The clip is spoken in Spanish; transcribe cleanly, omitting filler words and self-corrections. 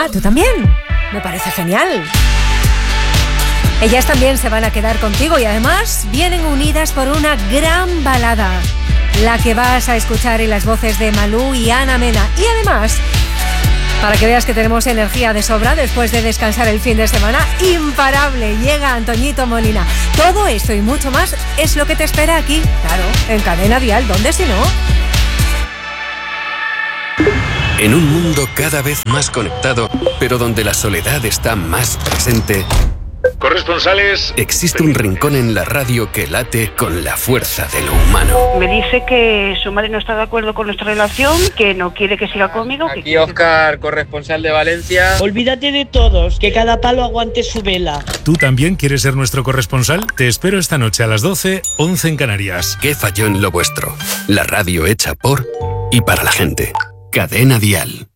tú también. Me parece genial. Ellas también se van a quedar contigo y además vienen unidas por una gran balada, la que vas a escuchar en las voces de Malú y Ana Mena. Y además, para que veas que tenemos energía de sobra después de descansar el fin de semana, imparable, llega Antoñito Molina. Todo esto y mucho más es lo que te espera aquí, claro, en Cadena Dial. ¿Dónde si no? En un mundo cada vez más conectado, pero donde la soledad está más presente, corresponsales, existe un rincón en la radio que late con la fuerza de lo humano. Me dice que su madre no está de acuerdo con nuestra relación, que no quiere que siga conmigo. Aquí Óscar, corresponsal de Valencia. Olvídate de todos, que cada palo aguante su vela. ¿Tú también quieres ser nuestro corresponsal? Te espero esta noche a las 12, 11 en Canarias. ¿Qué falló en lo vuestro? La radio hecha por y para la gente. Cadena Dial.